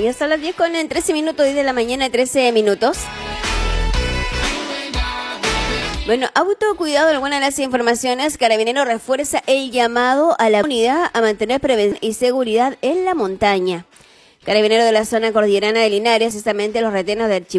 ya son las 10 con 13 minutos, 10 de la mañana, 13 minutos. Bueno, autocuidado, alguna de las informaciones. Carabineros refuerza el llamado a la comunidad a mantener prevención y seguridad en la montaña. Carabineros de la zona cordillerana de Linares, exactamente los retenes de